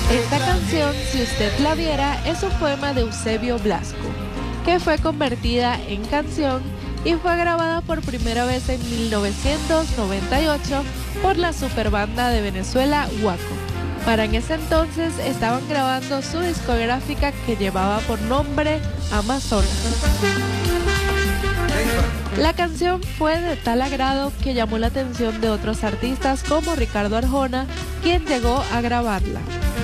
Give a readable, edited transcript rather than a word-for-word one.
Esta canción, si usted la viera, es un poema de Eusebio Blasco, que fue convertida en canción y fue grabada por primera vez en 1998 por la superbanda de Venezuela Guaco. Para en ese entonces estaban grabando su discográfica que llevaba por nombre Amazonas. La canción fue de tal agrado que llamó la atención de otros artistas como Ricardo Arjona, quien llegó a grabarla.